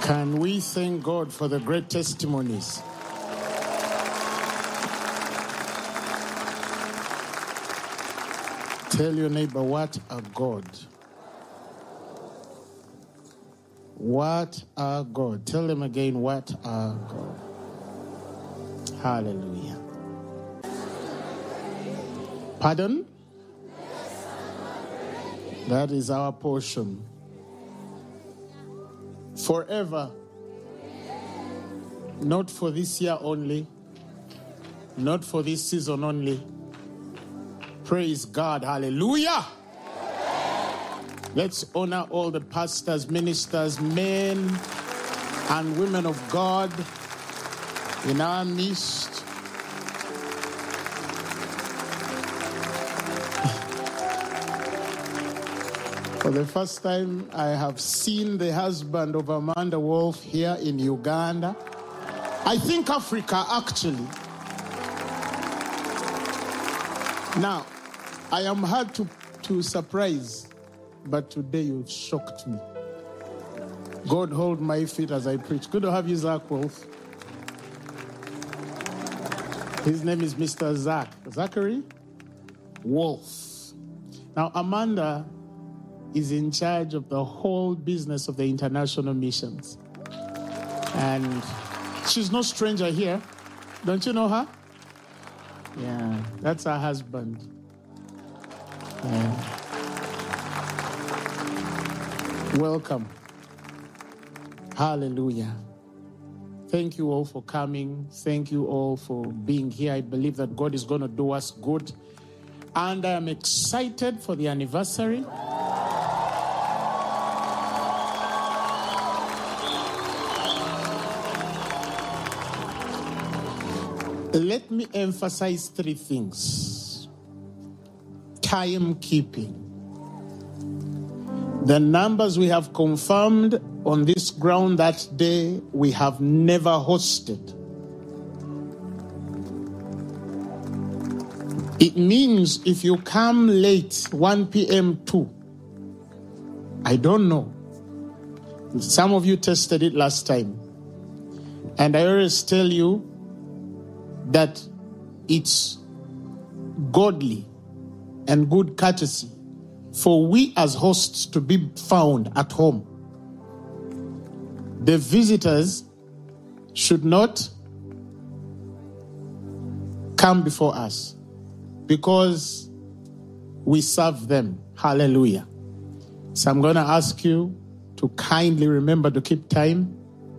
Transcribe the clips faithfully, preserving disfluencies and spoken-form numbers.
Can we thank God for the great testimonies? Tell your neighbor, what a God. What a God. Tell them again, what a God. Hallelujah. Pardon? That is our portion. Forever. Not for this year only. Not for this season only. Praise God. Hallelujah. Let's honor all the pastors, ministers, men and women of God in our midst. For the first time, I have seen the husband of Amanda Wolf here in Uganda. I think Africa, actually. Now, I am hard to, to surprise, but today you've shocked me. God hold my feet as I preach. Good to have you, Zach Wolf. His name is Mister Zach. Zachary Wolf. Now, Amanda is in charge of the whole business of the international missions. And she's no stranger here. Don't you know her? Yeah, that's her husband. Yeah. Welcome. Hallelujah. Thank you all for coming. Thank you all for being here. I believe that God is going to do us good. And I am excited for the anniversary. Let me emphasize three things. Timekeeping. The numbers we have confirmed on this ground that day, we have never hosted. It means if you come late, one p.m. two, I don't know. Some of you tested it last time. And I always tell you that it's godly and good courtesy for we as hosts to be found at home. The visitors should not come before us because we serve them. Hallelujah. So I'm going to ask you to kindly remember to keep time.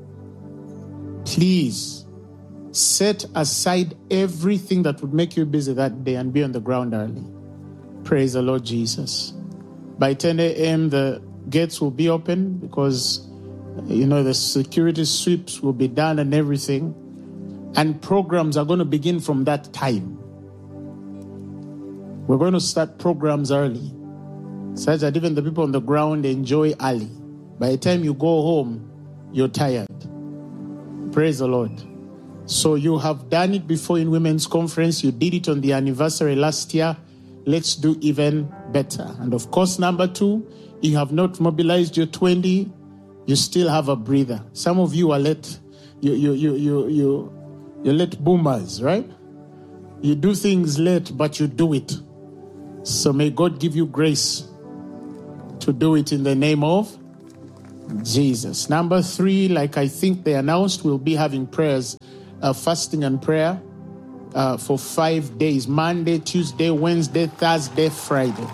Please set aside everything that would make you busy that day and be on the ground early. Praise the Lord Jesus. By ten a.m., the gates will be open because, you know, the security sweeps will be done and everything. And programs are going to begin from that time. We're going to start programs early, such that even the people on the ground enjoy early. By the time you go home, you're tired. Praise the Lord. So you have done it before in Women's Conference. You did it on the anniversary last year. Let's do even better. And of course, number two, you have not mobilized your twenty. You still have a breather. Some of you are late. You you you you you you're late boomers, right? You do things late, but you do it. So may God give you grace to do it in the name of Jesus. Number three, like I think they announced, we'll be having prayers. Uh, fasting and prayer uh, for five days. Monday, Tuesday, Wednesday, Thursday, Friday.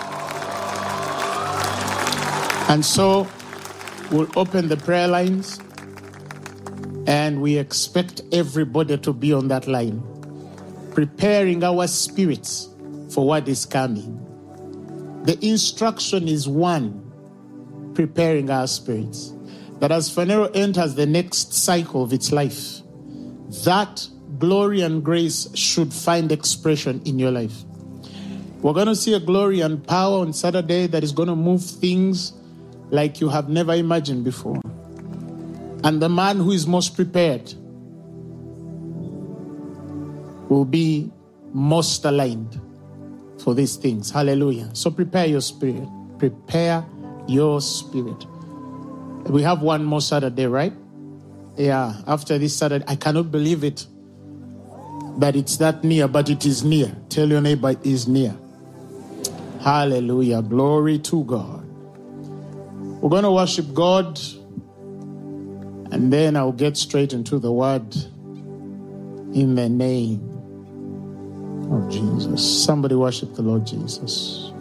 And so we'll open the prayer lines and we expect everybody to be on that line, preparing our spirits for what is coming. The instruction is one, preparing our spirits. That as Phaneroo enters the next cycle of its life, that glory and grace should find expression in your life. We're going to see a glory and power on Saturday that is going to move things like you have never imagined before. And the man who is most prepared will be most aligned for these things. Hallelujah. So prepare your spirit. Prepare your spirit. We have one more Saturday, right? Yeah, after this Saturday. I cannot believe it, that it's that near, but it is near. Tell your neighbor it is near. Hallelujah. Glory to God. We're going to worship God, and then I'll get straight into the word in the name of Jesus. Somebody worship the Lord Jesus.